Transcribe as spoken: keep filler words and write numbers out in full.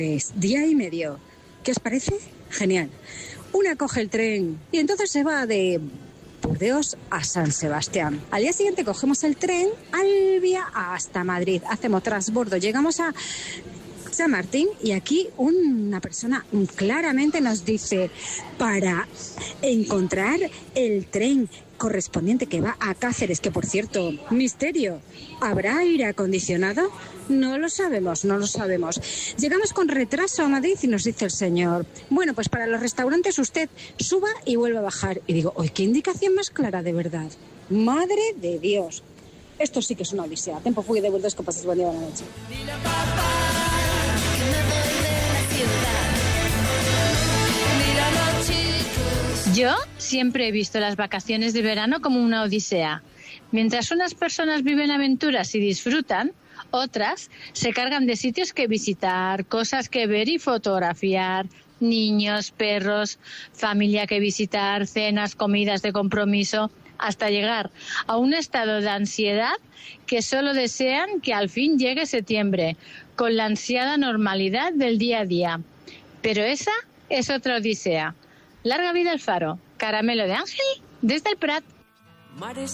Es día y medio. ¿Qué os parece? Genial. Una coge el tren y entonces se va de Burdeos a San Sebastián. Al día siguiente cogemos el tren Alvia hasta Madrid. Hacemos transbordo, llegamos a San Martín y aquí una persona claramente nos dice, para encontrar el tren correspondiente que va a Cáceres, que por cierto, misterio, ¿habrá aire acondicionado? No lo sabemos, no lo sabemos. Llegamos con retraso a Madrid y nos dice el señor, bueno, pues para los restaurantes usted suba y vuelva a bajar. Y digo, ¡ay, qué indicación más clara, de verdad! ¡Madre de Dios! Esto sí que es una odisea. Tempo fui de Burdeos, que pases buen día, buena noche. Yo siempre he visto las vacaciones de verano como una odisea. Mientras unas personas viven aventuras y disfrutan, otras se cargan de sitios que visitar, cosas que ver y fotografiar, niños, perros, familia que visitar, cenas, comidas de compromiso, hasta llegar a un estado de ansiedad que solo desean que al fin llegue septiembre, con la ansiada normalidad del día a día. Pero esa es otra odisea. Larga vida al faro. Caramelo de Ángel desde el Prat.